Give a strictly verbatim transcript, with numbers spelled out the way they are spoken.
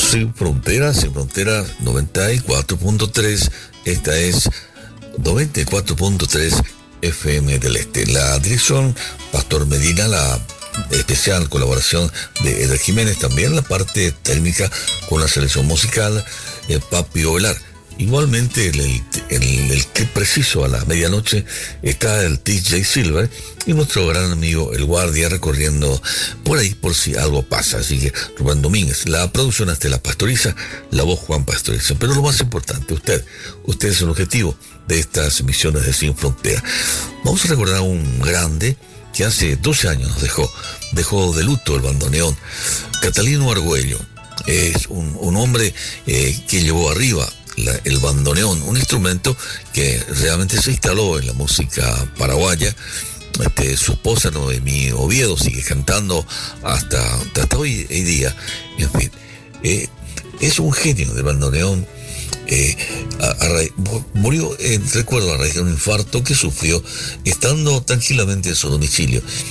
Sin Fronteras, Sin Fronteras noventa y cuatro punto tres. Esta es noventa y cuatro punto tres F M del Este. La dirección, Pastor Medina, la especial colaboración de Eder Jiménez, también la parte técnica con la selección musical, el Papi Ovelar. Igualmente, el, el, el, el que preciso a la medianoche está el D J Silver y nuestro gran amigo El Guardia recorriendo por ahí por si algo pasa. Así que Rubén Domínguez, la producción hasta la Pastoriza, la voz Juan Pastoriza. Pero lo más importante, usted, usted es el objetivo de estas emisiones de Sin Frontera. Vamos a recordar a un grande que hace doce años nos dejó, dejó de luto el bandoneón. Catalino Argüello es un, un hombre eh, que llevó arriba La, el bandoneón, un instrumento que realmente se instaló en la música paraguaya. Este, su esposa Noemí Oviedo sigue cantando hasta, hasta hoy, hoy día. En fin, eh, es un genio del bandoneón. Eh, a, a raíz, murió, eh, recuerdo, a raíz de un infarto que sufrió estando tranquilamente en su domicilio.